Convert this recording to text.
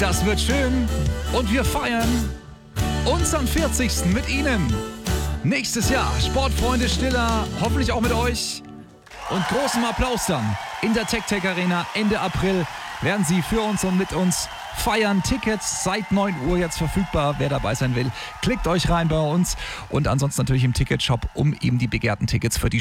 Das wird schön und wir feiern unseren 40. mit Ihnen. Nächstes Jahr Sportfreunde Stiller, hoffentlich auch mit euch. Und großem Applaus dann in der TecTec Arena Ende April werden Sie für uns und mit uns feiern. Tickets seit 9 Uhr jetzt verfügbar. Wer dabei sein will, klickt euch rein bei uns. Und ansonsten natürlich im Ticketshop, um eben die begehrten Tickets für die